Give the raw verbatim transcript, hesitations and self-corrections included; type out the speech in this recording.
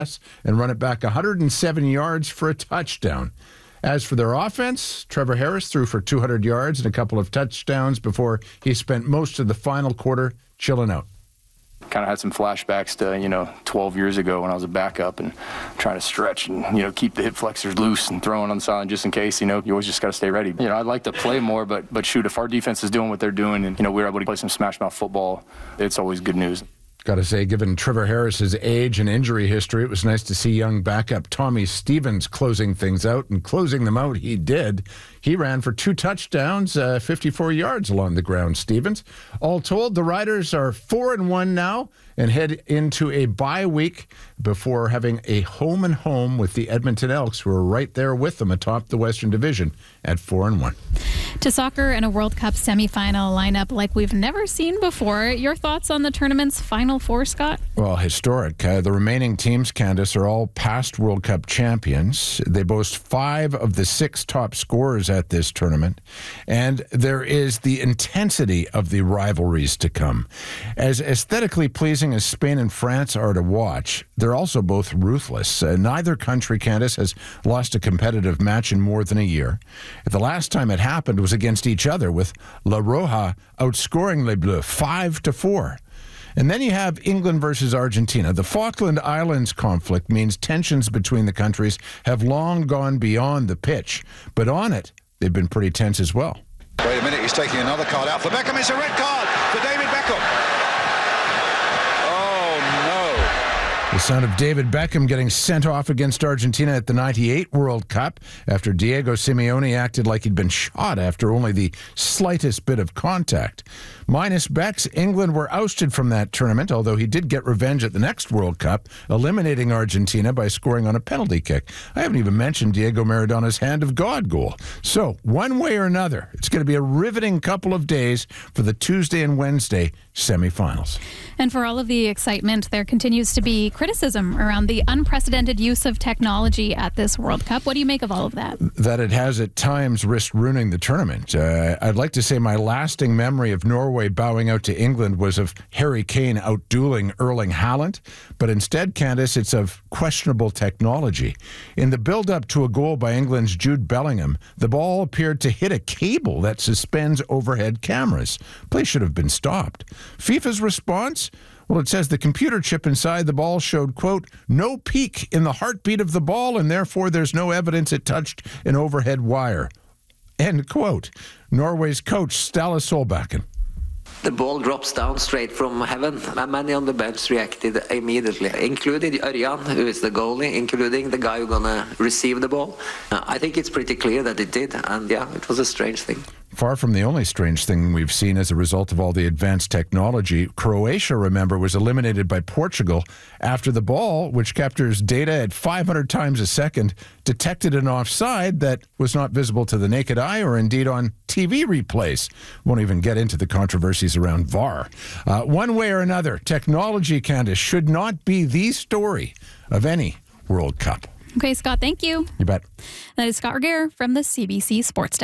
and run it back one hundred seven yards for a touchdown. As for their offense, Trevor Harris threw for two hundred yards and a couple of touchdowns before he spent most of the final quarter chilling out. Kind of had some flashbacks to, you know, twelve years ago when I was a backup and trying to stretch and, you know, keep the hip flexors loose and throwing on the sideline just in case. You know, you always just got to stay ready. You know, I'd like to play more, but but shoot, if our defense is doing what they're doing and, you know, we're able to play some smash mouth football, it's always good news. Got to say, given Trevor Harris's age and injury history, it was nice to see young backup Tommy Stevens closing things out, and closing them out he did. He ran for two touchdowns, uh, fifty-four yards along the ground, Stevens. All told, the Riders are four and one now and head into a bye week before having a home and home with the Edmonton Elks, who are right there with them atop the Western Division at four and one. To soccer and a World Cup semifinal lineup like we've never seen before. Your thoughts on the tournament's Final Four, Scott? Well, historic. Uh, the remaining teams, Candace, are all past World Cup champions. They boast five of the six top scorers at this tournament. And there is the intensity of the rivalries to come. As aesthetically pleasing as Spain and France are to watch, they're also both ruthless. Uh, neither country, Candace, has lost a competitive match in more than a year. The last time it happened was against each other, with La Roja outscoring Les Bleus five to four. And then you have England versus Argentina. The Falkland Islands conflict means tensions between the countries have long gone beyond the pitch. But on it, they've been pretty tense as well. Wait a minute, he's taking another card out for Beckham. It's a red card for David Beckham. The son of David Beckham getting sent off against Argentina at the ninety-eight World Cup after Diego Simeone acted like he'd been shot after only the slightest bit of contact. Minus Becks, England were ousted from that tournament, although he did get revenge at the next World Cup, eliminating Argentina by scoring on a penalty kick. I haven't even mentioned Diego Maradona's Hand of God goal. So, one way or another, it's going to be a riveting couple of days for the Tuesday and Wednesday semifinals. And for all of the excitement, there continues to be criticism around the unprecedented use of technology at this World Cup. What do you make of all of that? That it has at times risked ruining the tournament. Uh, I'd like to say my lasting memory of Norway bowing out to England was of Harry Kane outdueling Erling Haaland, but instead, Candace, it's of questionable technology. In the build-up to a goal by England's Jude Bellingham, the ball appeared to hit a cable that suspends overhead cameras. Play should have been stopped. FIFA's response? Well, it says the computer chip inside the ball showed, quote, no peak in the heartbeat of the ball, and therefore there's no evidence it touched an overhead wire. End quote. Norway's coach, Ståle Solbakken. The ball drops down straight from heaven, and many on the bench reacted immediately, including Ørjan, who is the goalie, including the guy who's going to receive the ball. Uh, I think it's pretty clear that it did, and yeah, it was a strange thing. Far from the only strange thing we've seen as a result of all the advanced technology. Croatia, remember, was eliminated by Portugal after the ball, which captures data at five hundred times a second, detected an offside that was not visible to the naked eye or indeed on T V replays. Won't even get into the controversies around V A R. Uh, one way or another, technology, Candace, should not be the story of any World Cup. Okay, Scott, thank you. You bet. That is Scott Regehr from the C B C Sports Desk.